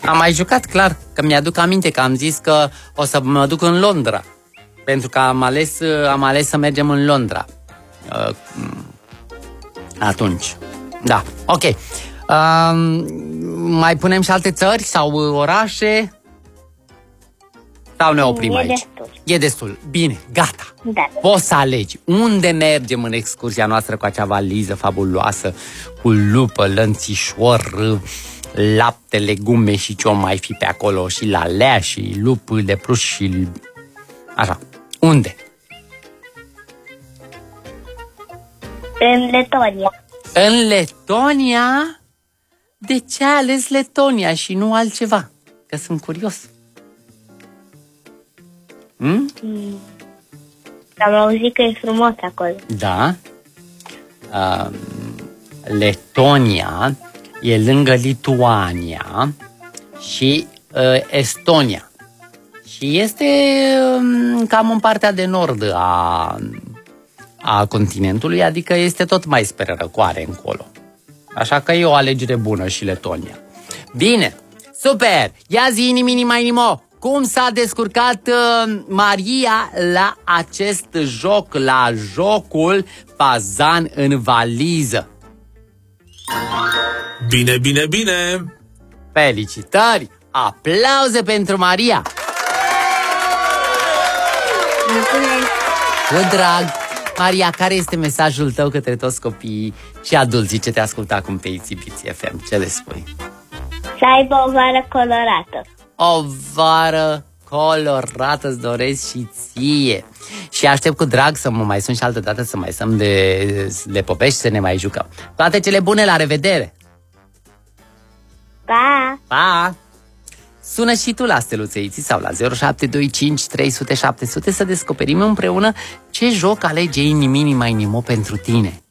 Am mai jucat, clar, că mi-aduc aminte că am zis că o să mă duc în Londra. Pentru că am ales să mergem în Londra. Atunci. Da, ok. Mai punem și alte țări sau orașe? Sau ne oprim aici? Destul. E destul. Bine, gata. Da. Poți să alegi. Unde mergem în excursia noastră cu acea valiză fabuloasă, cu lupă, lănțișor, lapte, legume și ce o mai fi pe acolo, și lalea și lup de prus și... Așa. Unde? În Letonia. În Letonia? De ce ai ales Letonia și nu altceva? Că sunt curios. Am auzit că e frumos acolo. Da. Letonia e lângă Lituania și Estonia. Și este cam în partea de nord a continentului, adică este tot mai spre răcoare încolo. Așa că e o alegere bună și Letonia. Bine, super! Ia zi, nimi, mai nimo! Cum s-a descurcat Maria la acest joc, la jocul Fazan în valiză? Bine, bine, bine! Felicitări! Aplauze pentru Maria! Cu drag! Maria, care este mesajul tău către toți copiii și adulții ce te ascultă acum pe Itzibiții FM? Ce le spui? Să aibă o vară colorată. O vară colorată îți doresc și ție. Și aștept cu drag să mă mai sun și altă dată, să mai stăm de povești, să ne mai jucăm. Toate cele bune, la revedere! Pa! Pa! Sună și tu la Steluțeiții sau la 0725 300 700 să descoperim împreună ce joc alege Ini Mini Mai Nimo pentru tine.